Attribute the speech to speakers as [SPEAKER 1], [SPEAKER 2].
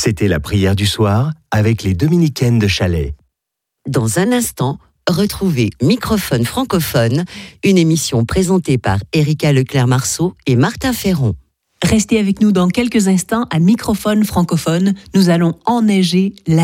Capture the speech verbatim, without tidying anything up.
[SPEAKER 1] C'était la prière du soir avec les dominicaines de Chalais.
[SPEAKER 2] Dans un instant, retrouvez Microphone francophone, une émission présentée par Erika Leclerc-Marceau et Martin Ferron.
[SPEAKER 3] Restez avec nous dans quelques instants à Microphone francophone. Nous allons enneiger la